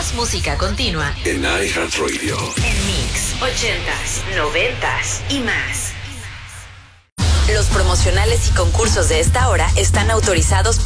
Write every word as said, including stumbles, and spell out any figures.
Más música continua en iHeartRadio. En Mix, ochentas, noventas y más. Los promocionales y concursos de esta hora están autorizados